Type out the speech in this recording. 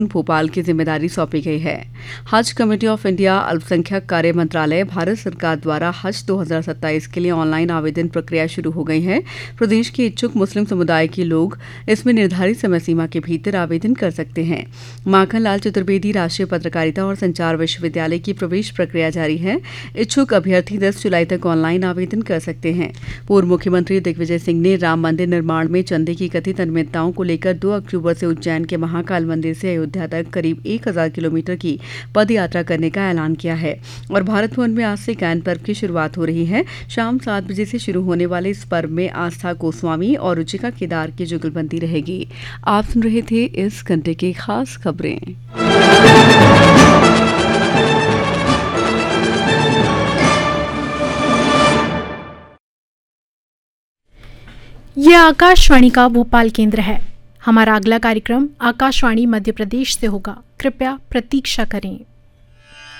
भोपाल की जिम्मेदारी सौंपी गई है। हज कमेटी ऑफ इंडिया अल्पसंख्यक कार्य मंत्रालय भारत सरकार द्वारा हज 2027 के लिए ऑनलाइन आवेदन प्रक्रिया शुरू हो गई है। प्रदेश के इच्छुक मुस्लिम समुदाय के लोग इसमें निर्धारित समय सीमा के भीतर आवेदन कर सकते हैं। माखनलाल चतुर्वेदी राष्ट्रीय पत्रकारिता और संचार विश्वविद्यालय की प्रवेश प्रक्रिया जारी है। इच्छुक अभ्यर्थी 10 जुलाई तक ऑनलाइन आवेदन कर सकते हैं। पूर्व मुख्यमंत्री दिग्विजय सिंह ने राम मंदिर निर्माण में चंदे की कथित अनियमितताओं को लेकर 2 अक्टूबर से उज्जैन के महाकाल मंदिर से अयोध्या तक करीब 1000 किलोमीटर की पद यात्रा करने का ऐलान किया है। और भारत भवन में आज से कैन पर्व की शुरुआत हो रही है। शाम 7 बजे से शुरू होने वाले इस पर्व में आस्था गोस्वामी और रुचिका केदार की जुगलबंदी रहेगी। आप सुन रहे थे इस घंटे की खास खबरें। यह आकाशवाणी का भोपाल केंद्र है। हमारा अगला कार्यक्रम आकाशवाणी मध्य प्रदेश से होगा। कृपया प्रतीक्षा करें।